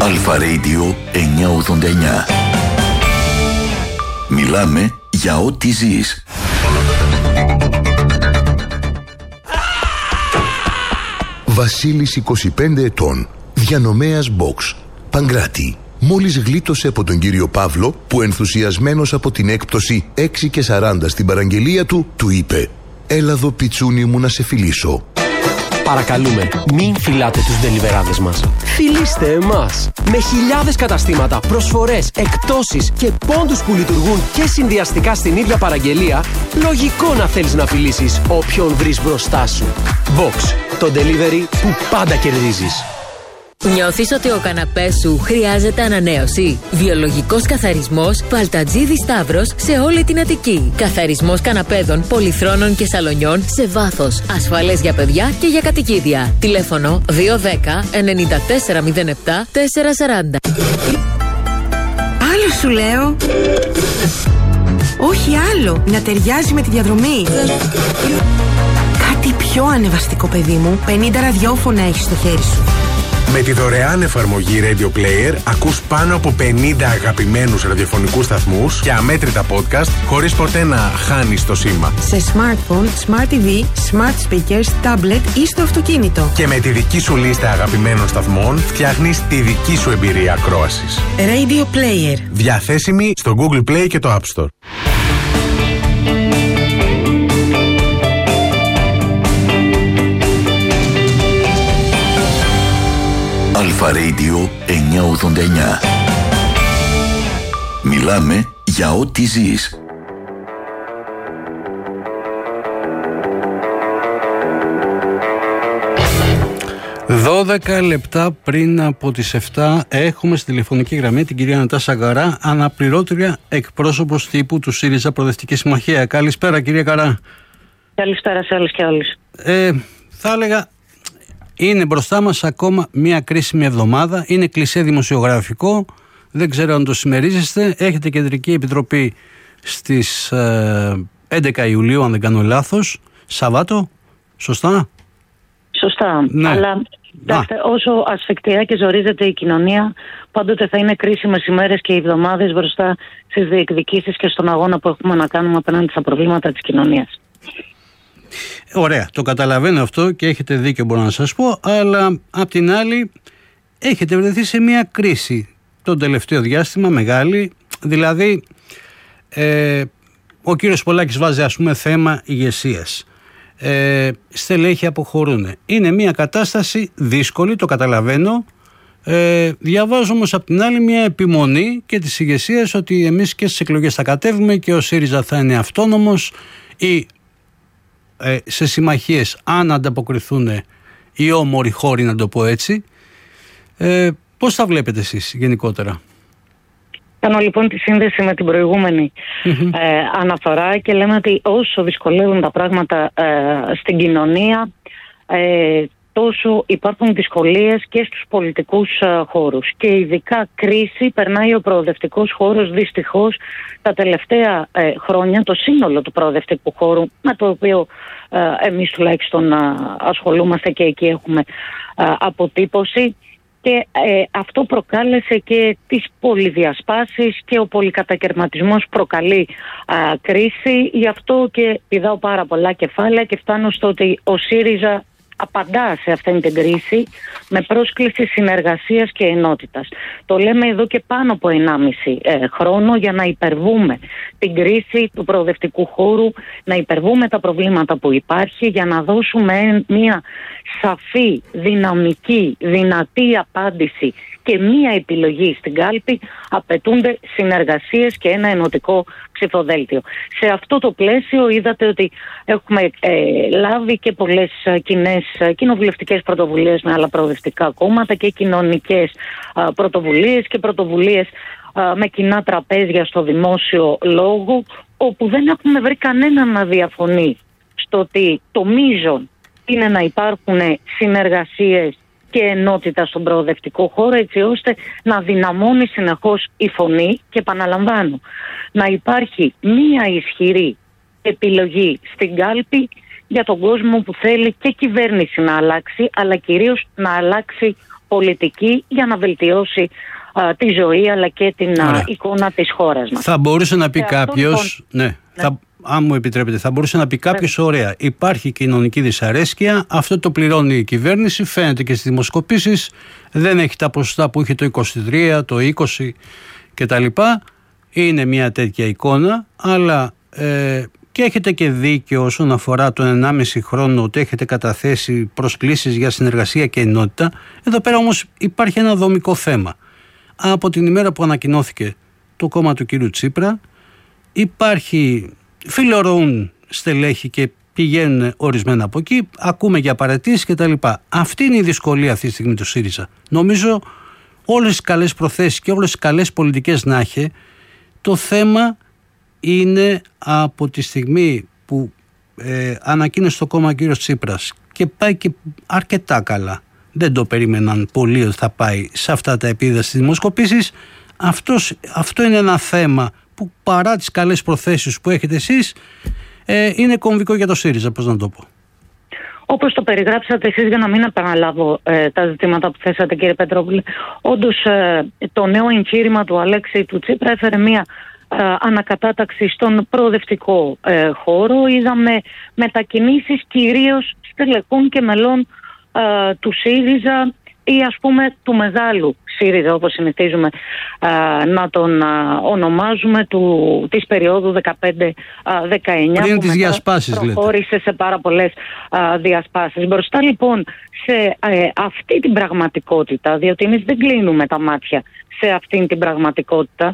Αλφα Radio 989. Μιλάμε για ό,τι ζεις. Βασίλης, 25 ετών, διανομέας box, Παγκράτη. Μόλις γλίτωσε από τον κύριο Παύλο, που ενθουσιασμένος από την έκπτωση 6,40 στην παραγγελία του είπε: «Έλα εδώ, πιτσούνι μου, να σε φιλήσω». Παρακαλούμε, μην φιλάτε τους ντελιβεράδες μας. Φιλήστε εμάς. Με χιλιάδες καταστήματα, προσφορές, εκπτώσεις και πόντους που λειτουργούν και συνδυαστικά στην ίδια παραγγελία, λογικό να θέλεις να φιλήσεις όποιον βρεις μπροστά σου. Box, το delivery που πάντα κερδίζεις. Νιώθεις ότι ο καναπές σου χρειάζεται ανανέωση? Βιολογικός καθαρισμός Παλτατζίδη Σταύρος σε όλη την Αττική. Καθαρισμός καναπέδων, πολυθρόνων και σαλονιών σε βάθος. Ασφαλές για παιδιά και για κατοικίδια. Τηλέφωνο 210 9407 440. Άλλο σου λέω. Όχι άλλο. Να ταιριάζει με τη διαδρομή. Κάτι πιο ανεβαστικό, παιδί μου. 50 ραδιόφωνα έχεις στο χέρι σου. Με τη δωρεάν εφαρμογή Radio Player ακούς πάνω από 50 αγαπημένους ραδιοφωνικούς σταθμούς και αμέτρητα podcast χωρίς ποτέ να χάνεις το σήμα. Σε smartphone, smart TV, smart speakers, tablet ή στο αυτοκίνητο. Και με τη δική σου λίστα αγαπημένων σταθμών φτιάχνεις τη δική σου εμπειρία ακρόασης. Radio Player. Διαθέσιμη στο Google Play και το App Store. Αλφα Radio 989. Μιλάμε για ό,τι ζεις. Δώδεκα λεπτά πριν από τις 7 έχουμε στη τηλεφωνική γραμμή την κυρία Νατάσα Καρά, αναπληρώτρια εκπρόσωπος τύπου του ΣΥΡΙΖΑ Προοδευτική Συμμαχία. Καλησπέρα, κυρία Καρά. Καλησπέρα σε όλους και όλους. Θα έλεγα, είναι μπροστά μας ακόμα μια κρίσιμη εβδομάδα. Είναι κλισέ δημοσιογραφικό. Δεν ξέρω αν το συμμερίζεστε. Έχετε κεντρική επιτροπή στις 11 Ιουλίου, αν δεν κάνω λάθος. Σαββάτο, σωστά? Σωστά. Ναι. Αλλά όσο ασφικτικά και ζορίζεται η κοινωνία, πάντοτε θα είναι κρίσιμες ημέρες και οι εβδομάδες μπροστά στις διεκδικήσεις και στον αγώνα που έχουμε να κάνουμε απέναντι στα προβλήματα της κοινωνίας. Ωραία, το καταλαβαίνω αυτό και έχετε δίκιο, μπορώ να σας πω, αλλά απ' την άλλη έχετε βρεθεί σε μια κρίση το τελευταίο διάστημα μεγάλη. Δηλαδή ο κύριος Πολάκης βάζει, ας πούμε, θέμα ηγεσίας, στελέχη αποχωρούν. Είναι μια κατάσταση δύσκολη, το καταλαβαίνω. Διαβάζω όμως απ' την άλλη μια επιμονή και της ηγεσίας ότι εμείς και στις εκλογές θα κατέβουμε και ο ΣΥΡΙΖΑ θα είναι αυτόνομος ή σε συμμαχίες, αν ανταποκριθούν οι όμοροι χώροι, να το πω έτσι. Πώς τα βλέπετε εσείς γενικότερα? Κάνω λοιπόν τη σύνδεση με την προηγούμενη αναφορά και λέμε ότι όσο δυσκολεύουν τα πράγματα στην κοινωνία, τόσο υπάρχουν δυσκολίες και στους πολιτικούς χώρους. Και ειδικά κρίση περνάει ο προοδευτικός χώρος, δυστυχώς, τα τελευταία χρόνια, το σύνολο του προοδευτικού χώρου, με το οποίο εμείς τουλάχιστον ασχολούμαστε και εκεί έχουμε αποτύπωση. Και αυτό προκάλεσε και τις πολυδιασπάσεις και ο πολυκατακαιρματισμός προκαλεί κρίση. Γι' αυτό και πηδάω πάρα πολλά κεφάλαια και φτάνω στο ότι ο ΣΥΡΙΖΑ απαντά σε αυτήν την κρίση με πρόσκληση συνεργασίας και ενότητας. Το λέμε εδώ και πάνω από 1,5 χρόνο για να υπερβούμε την κρίση του προοδευτικού χώρου, να υπερβούμε τα προβλήματα που υπάρχει, για να δώσουμε μια σαφή, δυναμική, δυνατή απάντηση και μία επιλογή στην κάλπη. Απαιτούνται συνεργασίες και ένα ενωτικό ψηφοδέλτιο. Σε αυτό το πλαίσιο είδατε ότι έχουμε λάβει και πολλές κοινές κοινοβουλευτικές πρωτοβουλίες με άλλα προοδευτικά κόμματα και κοινωνικές πρωτοβουλίες και πρωτοβουλίες με κοινά τραπέζια στο δημόσιο λόγο, όπου δεν έχουμε βρει κανέναν να διαφωνεί στο ότι το μείζον είναι να υπάρχουν συνεργασίες και ενότητα στον προοδευτικό χώρο, έτσι ώστε να δυναμώνει συνεχώς η φωνή και, επαναλαμβάνω, να υπάρχει μία ισχυρή επιλογή στην κάλπη για τον κόσμο που θέλει και κυβέρνηση να αλλάξει, αλλά κυρίως να αλλάξει πολιτική για να βελτιώσει τη ζωή αλλά και την εικόνα της χώρας μας. Θα μπορούσε να πει κάποιος, αν μου επιτρέπετε, θα μπορούσε να πει κάποιος, ωραία, υπάρχει κοινωνική δυσαρέσκεια, αυτό το πληρώνει η κυβέρνηση, φαίνεται και στις δημοσκοπήσεις, δεν έχει τα ποσοστά που είχε το 23, το 20 κτλ. Είναι μια τέτοια εικόνα, αλλά και έχετε και δίκιο όσον αφορά τον 1,5 χρόνο ότι έχετε καταθέσει προσκλήσεις για συνεργασία και ενότητα. Εδώ πέρα όμως υπάρχει ένα δομικό θέμα. Από την ημέρα που ανακοινώθηκε το κόμμα του κύριου Τσίπρα, φιλορροούν στελέχη και πηγαίνουν ορισμένα από εκεί, ακούμε για παρατήσεις κτλ. Αυτή είναι η δυσκολία αυτή τη στιγμή του ΣΥΡΙΖΑ. Νομίζω όλες τις καλές προθέσεις και όλες τις καλές πολιτικές να έχει, το θέμα είναι από τη στιγμή που ανακοίνωσε το κόμμα ο κύριος Τσίπρας και πάει και αρκετά καλά. Δεν το περίμεναν πολύ ότι θα πάει σε αυτά τα επίπεδα στις δημοσκοπήσεις. Αυτό είναι ένα θέμα που παρά τις καλές προθέσεις που έχετε εσείς είναι κομβικό για το ΣΥΡΙΖΑ, πώς να το πω. Όπως το περιγράψατε εσείς, για να μην επαναλάβω τα ζητήματα που θέσατε, κύριε Πετρόπουλε, όντως το νέο εγχείρημα του Αλέξη του Τσίπρα έφερε μια ανακατάταξη στον προοδευτικό χώρο. Είδαμε μετακινήσεις κυρίως στελεχών και μελών του ΣΥΡΙΖΑ ή ας πούμε του μεγάλου ΣΥΡΙΖΑ, όπως συνηθίζουμε να τον ονομάζουμε, της περίοδου 15-19, πριν τις διασπάσεις, προχώρησε σε πάρα πολλές διασπάσεις. Μπροστά λοιπόν σε αυτή την πραγματικότητα, διότι εμείς δεν κλείνουμε τα μάτια σε αυτή την πραγματικότητα,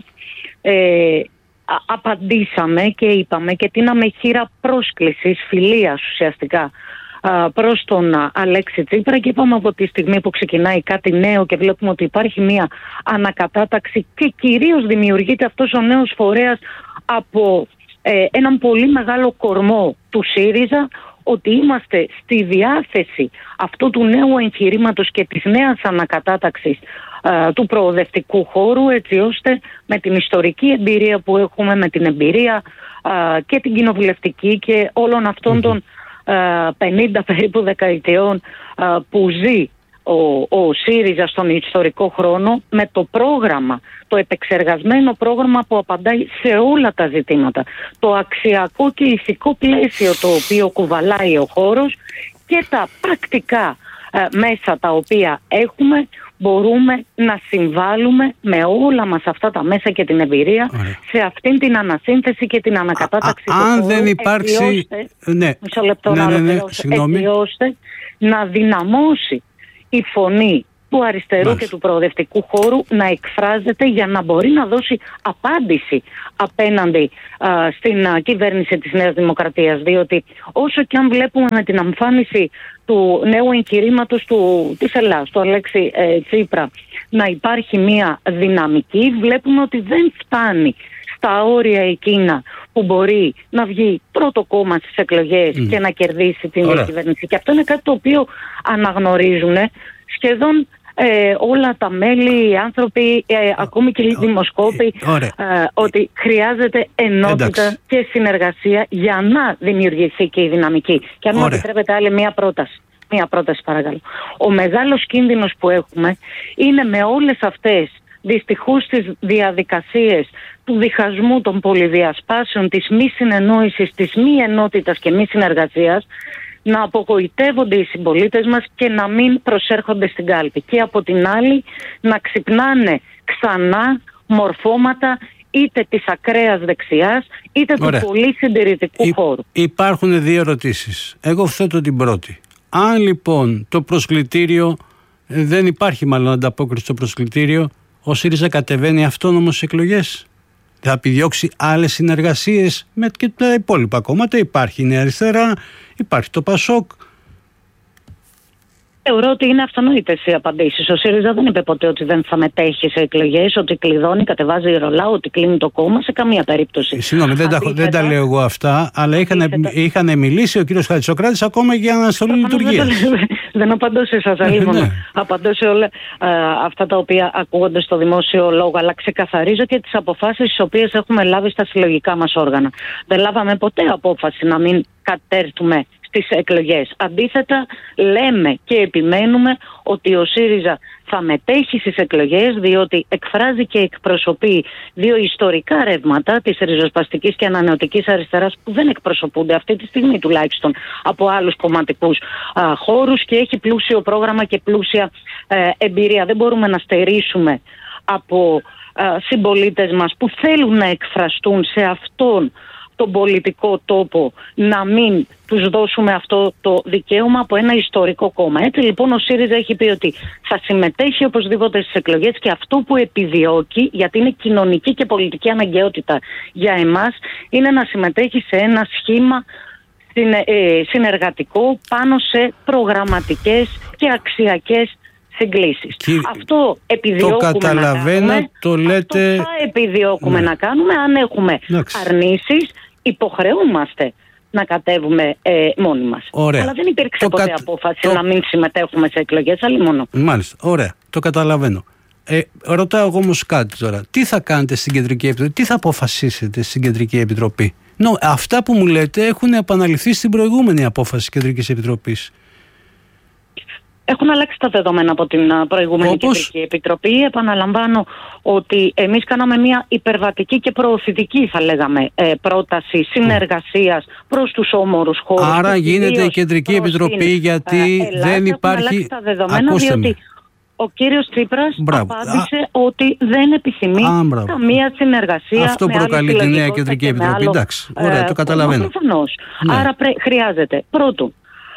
απαντήσαμε και είπαμε και τίναμε χείρα πρόσκλησης, φιλίας ουσιαστικά, προς τον Αλέξη Τσίπρα, και είπαμε από τη στιγμή που ξεκινάει κάτι νέο και βλέπουμε ότι υπάρχει μια ανακατάταξη και κυρίως δημιουργείται αυτός ο νέος φορέας από έναν πολύ μεγάλο κορμό του ΣΥΡΙΖΑ, ότι είμαστε στη διάθεση αυτού του νέου εγχειρήματος και της νέας ανακατάταξης του προοδευτικού χώρου, έτσι ώστε με την ιστορική εμπειρία που έχουμε, με την εμπειρία και την κοινοβουλευτική και όλων αυτών των 50 περίπου δεκαετιών που ζει ο ΣΥΡΙΖΑ στον ιστορικό χρόνο, με το πρόγραμμα, το επεξεργασμένο πρόγραμμα που απαντάει σε όλα τα ζητήματα, το αξιακό και ηθικό πλαίσιο το οποίο κουβαλάει ο χώρος και τα πρακτικά μέσα τα οποία έχουμε, μπορούμε να συμβάλλουμε με όλα μας αυτά τα μέσα και την εμπειρία σε αυτήν την ανασύνθεση και την ανακατάταξη του χώρου, δεν υπάρξει... μισό λεπτό έτσι ώστε να δυναμώσει η φωνή του αριστερού και του προοδευτικού χώρου να εκφράζεται για να μπορεί να δώσει απάντηση απέναντι στην κυβέρνηση της Νέας Δημοκρατίας. Διότι όσο και αν βλέπουμε με την εμφάνιση του νέου εγχειρήματος της Ελλάδας, του Αλέξη Τσίπρα, να υπάρχει μια δυναμική, βλέπουμε ότι δεν φτάνει στα όρια εκείνα που μπορεί να βγει πρώτο κόμμα στις εκλογές και να κερδίσει την διακυβέρνηση. Και αυτό είναι κάτι το οποίο αναγνωρίζουν σχεδόν όλα τα μέλη, οι άνθρωποι, ακόμη και οι δημοσκόποι, ότι χρειάζεται ενότητα και συνεργασία για να δημιουργηθεί και η δυναμική. Και αν μου επιτρέπετε άλλη μία πρόταση παρακαλώ. Ο μεγάλος κίνδυνος που έχουμε είναι με όλες αυτές δυστυχώς τις διαδικασίες του διχασμού, των πολυδιασπάσεων, της μη συνεννόησης, της μη ενότητας και μη συνεργασίας, να απογοητεύονται οι συμπολίτες μας και να μην προσέρχονται στην κάλπη. Και από την άλλη να ξυπνάνε ξανά μορφώματα είτε της ακραίας δεξιάς είτε του πολύ συντηρητικού χώρου. Υπάρχουν δύο ερωτήσεις. Εγώ θέτω την πρώτη. Αν λοιπόν το προσκλητήριο, δεν υπάρχει μάλλον ανταπόκριση στο προσκλητήριο, ο ΣΥΡΙΖΑ κατεβαίνει αυτόνομος στις εκλογές, θα επιδιώξει άλλες συνεργασίες με και τα υπόλοιπα κόμματα? Υπάρχει η Νέα Αριστερά, υπάρχει το ΠΑΣΟΚ. Θεωρώ ότι είναι αυτονόητες οι απαντήσεις. Ο ΣΥΡΙΖΑ δεν είπε ποτέ ότι δεν θα μετέχει σε εκλογές, ότι κλειδώνει, κατεβάζει ρολά, ότι κλείνει το κόμμα, σε καμία περίπτωση. Συγγνώμη, δεν τα λέω εγώ αυτά, αλλά είχαν μιλήσει ο κύριος Χατζησοκράτης ακόμα για αναστολή λειτουργίας. Δεν απαντώ σε εσάς, αλίμονο. Απαντώ σε όλα αυτά τα οποία ακούγονται στο δημόσιο λόγο, αλλά ξεκαθαρίζω και τις αποφάσεις τις οποίες έχουμε λάβει στα συλλογικά μας όργανα. Δεν λάβαμε ποτέ απόφαση να μην κατέρθουμε στις εκλογές. Αντίθετα, λέμε και επιμένουμε ότι ο ΣΥΡΙΖΑ θα μετέχει στις εκλογές, διότι εκφράζει και εκπροσωπεί δύο ιστορικά ρεύματα της ριζοσπαστικής και ανανεωτικής αριστεράς που δεν εκπροσωπούνται αυτή τη στιγμή τουλάχιστον από άλλους κομματικούς χώρους και έχει πλούσιο πρόγραμμα και πλούσια εμπειρία. Δεν μπορούμε να στερήσουμε από συμπολίτες μας που θέλουν να εκφραστούν σε αυτόν τον πολιτικό τόπο, να μην τους δώσουμε αυτό το δικαίωμα από ένα ιστορικό κόμμα. Έτσι λοιπόν ο ΣΥΡΙΖΑ έχει πει ότι θα συμμετέχει οπωσδήποτε στις εκλογές και αυτό που επιδιώκει, γιατί είναι κοινωνική και πολιτική αναγκαιότητα για εμάς, είναι να συμμετέχει σε ένα σχήμα συνεργατικό πάνω σε προγραμματικές και αξιακές συγκλήσεις. Αυτό επιδιώκουμε το καταλαβαίνω, να κάνουμε. Το λέτε... Αυτό θα επιδιώκουμε να κάνουμε. Αν έχουμε αρνήσεις, υποχρεούμαστε να κατέβουμε μόνοι μας. Ωραία. Αλλά δεν υπήρξε ποτέ απόφαση να μην συμμετέχουμε σε εκλογές, αλλή μόνο. Μάλιστα, ωραία, το καταλαβαίνω. Ρωτάω εγώ όμως κάτι τώρα. Τι θα κάνετε στην Κεντρική Επιτροπή, τι θα αποφασίσετε στην Κεντρική Επιτροπή? Αυτά που μου λέτε έχουν επαναληφθεί στην προηγούμενη απόφαση της Κεντρικής Επιτροπής. Έχουν αλλάξει τα δεδομένα από την προηγούμενη Κεντρική Επιτροπή. Επαναλαμβάνω ότι εμείς κάναμε μια υπερβατική και προωθητική, θα λέγαμε, πρόταση συνεργασίας προς τους όμορους χώρους. Άρα γίνεται η Κεντρική Επιτροπή γιατί δεν υπάρχει... Έχουν αλλάξει τα δεδομένα διότι ο κύριος Τσίπρας απάντησε ότι δεν επιθυμεί καμία συνεργασία. Αυτό προκαλεί τη νέα Κεντρική Επιτροπή. Εντάξει, ωραία, το καταλαβαίνω. Ναι. Άρα χρειάζεται πρώτον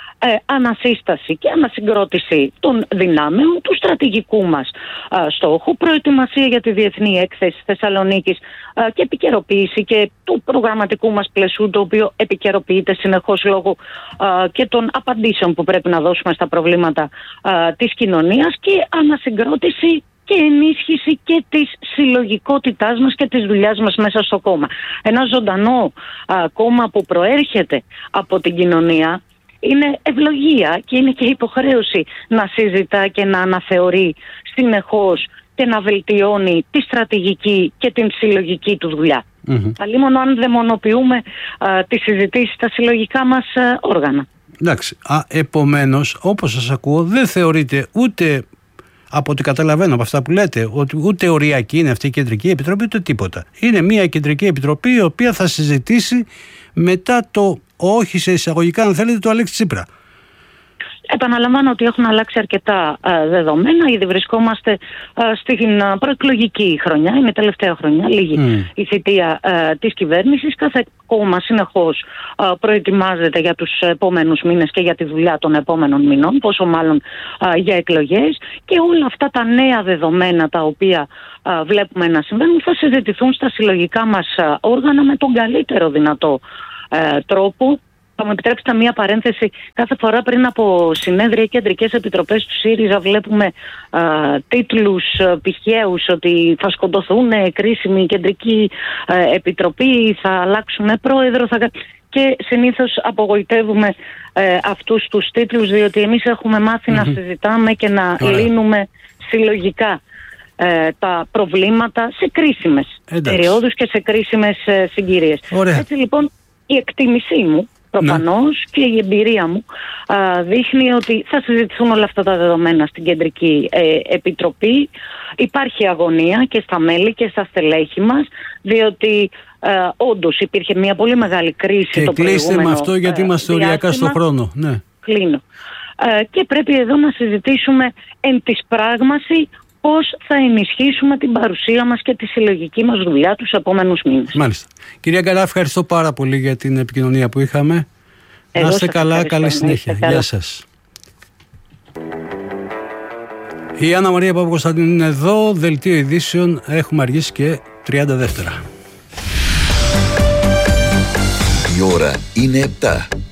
ανασύσταση και ανασυγκρότηση των δυνάμεων του στρατηγικού μας στόχου, προετοιμασία για τη διεθνή έκθεση Θεσσαλονίκης και επικαιροποίηση και του προγραμματικού μας πλαισίου, το οποίο επικαιροποιείται συνεχώς λόγω και των απαντήσεων που πρέπει να δώσουμε στα προβλήματα της κοινωνίας, και ανασυγκρότηση και ενίσχυση και της συλλογικότητάς μας και της δουλειάς μας μέσα στο κόμμα. Ένα ζωντανό κόμμα που προέρχεται από την κοινωνία είναι ευλογία και είναι και υποχρέωση να συζητά και να αναθεωρεί συνεχώς και να βελτιώνει τη στρατηγική και την συλλογική του δουλειά. Αλλήμον αν δαιμονοποιούμε τις συζητήσεις στα συλλογικά μας όργανα. Εντάξει, επομένως, όπως σας ακούω, δεν θεωρείτε ούτε, από ό,τι καταλαβαίνω από αυτά που λέτε, ότι ούτε οριακή είναι αυτή η Κεντρική Επιτροπή, ούτε τίποτα. Είναι μια Κεντρική Επιτροπή η οποία θα συζητήσει μετά το όχι σε εισαγωγικά, αν θέλετε, το Αλέξη Τσίπρα. Επαναλαμβάνω ότι έχουν αλλάξει αρκετά δεδομένα. Ήδη βρισκόμαστε στην προεκλογική χρονιά, είναι η τελευταία χρονιά, λίγη η θητεία της κυβέρνησης. Κάθε κόμμα συνεχώς προετοιμάζεται για τους επόμενους μήνες και για τη δουλειά των επόμενων μηνών, πόσο μάλλον για εκλογές. Και όλα αυτά τα νέα δεδομένα τα οποία βλέπουμε να συμβαίνουν θα συζητηθούν στα συλλογικά μας όργανα με τον καλύτερο δυνατό τρόπο. Θα μου επιτρέψετε μία παρένθεση. Κάθε φορά πριν από συνέδρια κεντρικές επιτροπές του ΣΥΡΙΖΑ βλέπουμε τίτλους πηχαίους ότι θα σκοτωθούν κρίσιμη κεντρική επιτροπή, θα αλλάξουν πρόεδρο. Και συνήθως απογοητεύουμε αυτούς τους τίτλους, διότι εμείς έχουμε μάθει να συζητάμε και να λύνουμε συλλογικά τα προβλήματα σε κρίσιμες περιόδους και σε κρίσιμες συγκυρίες. Έτσι λοιπόν η εκτίμησή μου προφανώς και η εμπειρία μου δείχνει ότι θα συζητηθούν όλα αυτά τα δεδομένα στην Κεντρική Επιτροπή. Υπάρχει αγωνία και στα μέλη και στα στελέχη μας, διότι όντως υπήρχε μια πολύ μεγάλη κρίση και το προηγούμενο κλείστε με αυτό γιατί είμαστε οριακά στο χρόνο. Ναι. Κλείνω. Και πρέπει εδώ να συζητήσουμε εν της πράγμαση πώς θα ενισχύσουμε την παρουσία μας και τη συλλογική μας δουλειά τους επόμενους μήνες. Μάλιστα. Κυρία Γκαρά, ευχαριστώ πάρα πολύ για την επικοινωνία που είχαμε. Να είστε καλά, καλή συνέχεια. Γεια σας. Η Άννα Μαρία Παπακοσταντίνου είναι εδώ, δελτίο ειδήσεων, έχουμε αργήσει και 30 δεύτερα. Η ώρα είναι 7.